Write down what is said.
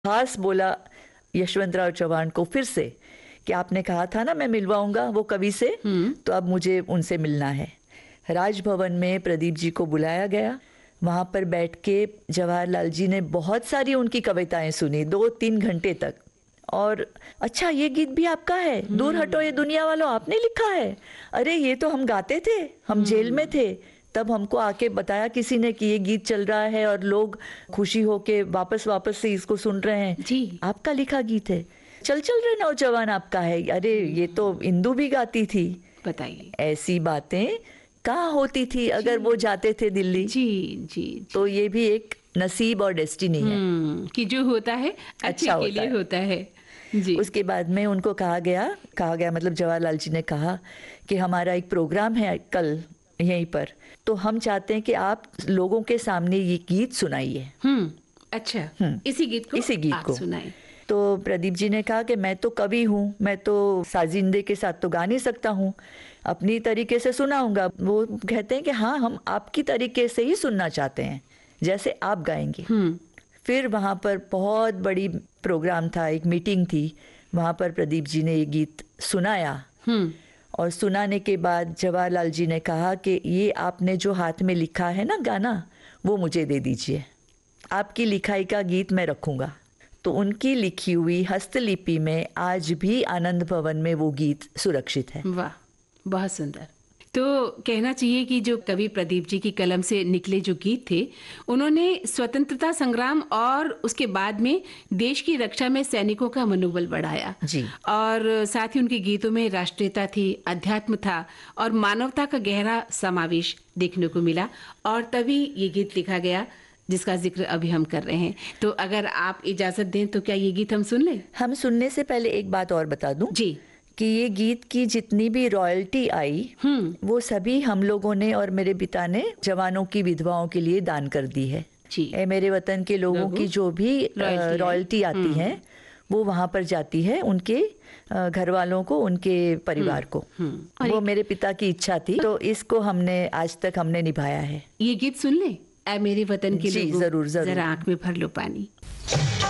खास बोला यशवंतराव चव्हाण को फिर से कि आपने कहा था ना मैं मिलवाऊंगा वो कवि से, तो अब मुझे उनसे मिलना है। राजभवन में प्रदीप जी को बुलाया गया। वहाँ पर बैठ के जवाहरलाल जी ने बहुत सारी उनकी कविताएं सुनी 2-3 घंटे तक। और अच्छा ये गीत भी आपका है, दूर हटो ये दुनिया वालों आपने लिखा है, अरे ये तो हम गाते थे, हम जेल में थे तब हमको आके बताया किसी ने कि ये गीत चल रहा है और लोग खुशी होके वापस से इसको सुन रहे हैं जी। आपका लिखा गीत है। चल चल रे नौजवान आपका है, अरे ये तो इंदु भी गाती थी। बताइए। ऐसी बातें कहाँ होती थी अगर वो जाते थे दिल्ली। जी जी, जी। तो ये भी एक नसीब और डेस्टिनी है कि जो होता है अच्छे के लिए होता है। जी। उसके बाद में उनको कहा गया मतलब जवाहरलाल जी ने कहा कि हमारा एक प्रोग्राम है कल यहीं पर, तो हम चाहते हैं कि आप लोगों के सामने ये गीत सुनाइए। अच्छा। इसी गीत को सुनाएं। तो प्रदीप जी ने कहा कि मैं तो कवि हूँ, मैं तो साजिंदे के साथ तो गा नहीं सकता हूँ, अपनी तरीके से सुनाऊंगा। वो कहते हैं कि हाँ हम आपकी तरीके से ही सुनना चाहते हैं जैसे आप गाएंगे। फिर वहाँ पर बहुत बड़ी प्रोग्राम था, एक मीटिंग थी, वहाँ पर प्रदीप जी ने ये गीत सुनाया। और सुनाने के बाद जवाहरलाल जी ने कहा कि ये आपने जो हाथ में लिखा है ना गाना, वो मुझे दे दीजिए, आपकी लिखाई का गीत मैं रखूंगा। तो उनकी लिखी हुई हस्तलिपि में आज भी आनंद भवन में वो गीत सुरक्षित है। वाह, बहुत सुंदर। तो कहना चाहिए कि जो कवि प्रदीप जी की कलम से निकले जो गीत थे, उन्होंने स्वतंत्रता संग्राम और उसके बाद में देश की रक्षा में सैनिकों का मनोबल बढ़ाया जी। और साथ ही उनके गीतों में राष्ट्रीयता थी, अध्यात्म था और मानवता का गहरा समावेश देखने को मिला। और तभी ये गीत लिखा गया जिसका जिक्र अभी हम कर रहे हैं। तो अगर आप इजाजत दें तो क्या ये गीत हम सुन लें? हम सुनने से पहले एक बात और बता दूं जी कि ये गीत की जितनी भी रॉयल्टी आई वो सभी हम लोगों ने और मेरे पिता ने जवानों की विधवाओं के लिए दान कर दी है। मेरे वतन के लोगों की जो भी रॉयल्टी आती है वो वहाँ पर जाती है उनके घर वालों को, उनके परिवार को। वो मेरे पिता की इच्छा थी, तो इसको हमने आज तक हमने निभाया है। ये गीत सुन ले, ऐ मेरे वतन के लोगों, जरूर जरा आंख में भर लो पानी।